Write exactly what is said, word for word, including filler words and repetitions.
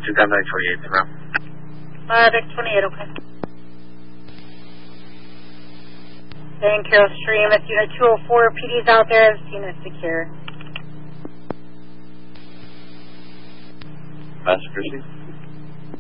two ten nine twenty-eight, around. Uh, Vic twenty-eight, okay. Van Carroll Stream, it's Unit two oh four, P D's out there, scene is secure. Master Christie?